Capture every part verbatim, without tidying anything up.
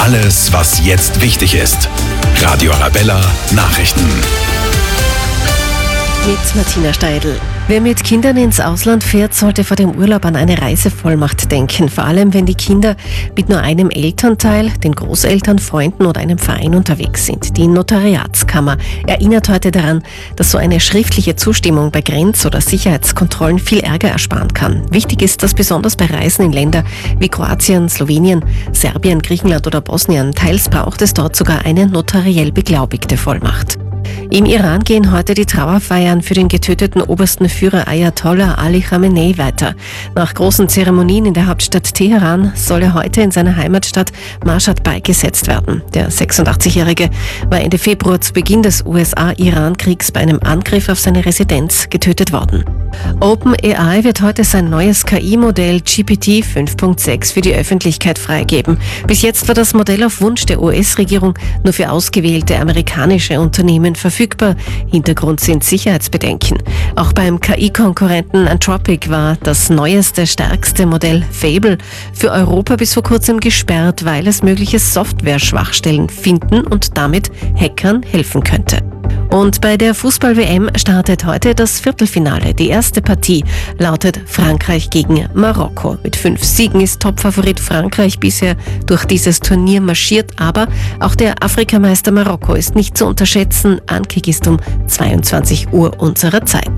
Alles, was jetzt wichtig ist. Radio Arabella Nachrichten. Mit Martina Steidl. Wer mit Kindern ins Ausland fährt, sollte vor dem Urlaub an eine Reisevollmacht denken. Vor allem, wenn die Kinder mit nur einem Elternteil, den Großeltern, Freunden oder einem Verein unterwegs sind. Die Notariatskammer erinnert heute daran, dass so eine schriftliche Zustimmung bei Grenz- oder Sicherheitskontrollen viel Ärger ersparen kann. Wichtig ist, dass besonders bei Reisen in Länder wie Kroatien, Slowenien, Serbien, Griechenland oder Bosnien teils braucht es dort sogar eine notariell beglaubigte Vollmacht. Im Iran gehen heute die Trauerfeiern für den getöteten obersten Führer Ayatollah Ali Khamenei weiter. Nach großen Zeremonien in der Hauptstadt Teheran soll er heute in seiner Heimatstadt Mashhad beigesetzt werden. Der sechsundachtzigjährige war Ende Februar zu Beginn des U S A-Iran-Kriegs bei einem Angriff auf seine Residenz getötet worden. OpenAI wird heute sein neues K I-Modell G P T fünf Punkt sechs für die Öffentlichkeit freigeben. Bis jetzt war das Modell auf Wunsch der U S-Regierung nur für ausgewählte amerikanische Unternehmen verfügbar. Hintergrund sind Sicherheitsbedenken. Auch beim K I-Konkurrenten Anthropic war das neueste, stärkste Modell Fable für Europa bis vor kurzem gesperrt, weil es mögliche Software-Schwachstellen finden und damit Hackern helfen könnte. Und bei der Fußball-W M startet heute das Viertelfinale. Die erste Partie lautet Frankreich gegen Marokko. Mit fünf Siegen ist Topfavorit Frankreich bisher durch dieses Turnier marschiert, aber auch der Afrikameister Marokko ist nicht zu unterschätzen. Ankick ist um zweiundzwanzig Uhr unserer Zeit.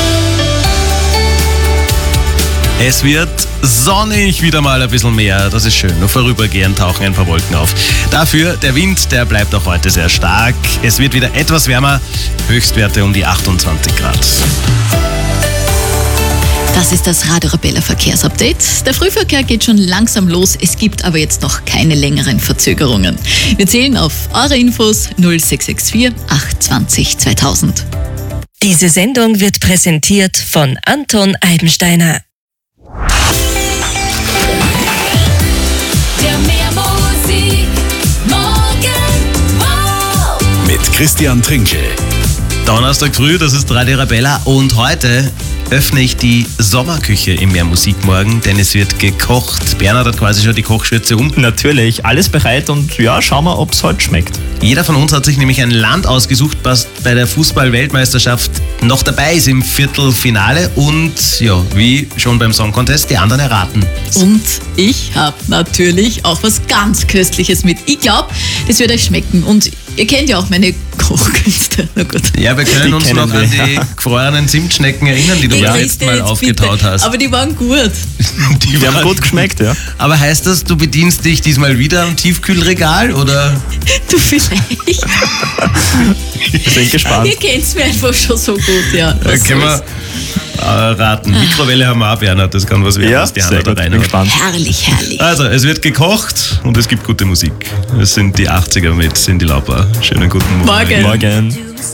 Es wird sonnig, wieder mal ein bisschen mehr. Das ist schön. Nur vorübergehend tauchen ein paar Wolken auf. Dafür der Wind, der bleibt auch heute sehr stark. Es wird wieder etwas wärmer. Höchstwerte um die achtundzwanzig Grad. Das ist das Radio Arabella Verkehrsupdate. Der Frühverkehr geht schon langsam los. Es gibt aber jetzt noch keine längeren Verzögerungen. Wir zählen auf eure Infos null sechs sechs vier acht zwanzig zweitausend. Diese Sendung wird präsentiert von Anton Eibensteiner. Mit Christian Trinkel. Donnerstag früh, das ist Radio Arabella und heute öffne ich die Sommerküche im Mehr Musik morgen, denn es wird gekocht. Bernhard hat quasi schon die Kochschürze um. Natürlich, alles bereit und ja, schauen wir, ob es heute schmeckt. Jeder von uns hat sich nämlich ein Land ausgesucht, was bei der Fußball-Weltmeisterschaft noch dabei ist im Viertelfinale und ja, wie schon beim Song Contest, die anderen erraten. Und ich habe natürlich auch was ganz Köstliches mit. Ich glaube, das wird euch schmecken und ihr kennt ja auch meine Kochkünste. Na gut. Ja, wir können die uns noch wir. an die gefrorenen Zimtschnecken erinnern, die du beim letzten Mal aufgetaut hast. Aber die waren gut. die, die haben gut geschmeckt, ja. Aber heißt das, du bedienst dich diesmal wieder am Tiefkühlregal, oder? Du vielleicht. Wir sind gespannt. Ihr kennt mir einfach schon so gut, ja. Da können wir äh, raten. Mikrowelle haben wir auch, Bernhard, das kann was werden, ja, was die Hand da rein bin gespannt. Herrlich, herrlich. Also, es wird gekocht und es gibt gute Musik. Es sind die achtziger mit Cyndi Lauper. Schönen guten Morgen. Morgen. Morgen.